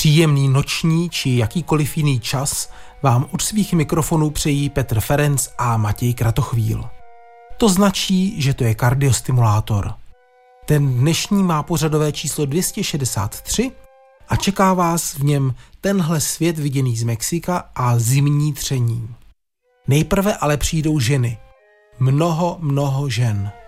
Příjemný noční či jakýkoliv jiný čas vám od svých mikrofonů přejí Petr Ferenc a Matěj Kratochvíl. To značí, že to je kardiostimulátor. Ten dnešní má pořadové číslo 263 a čeká vás v něm tenhle svět viděný z Mexika a zimní tření. Nejprve ale přijdou ženy. Mnoho žen.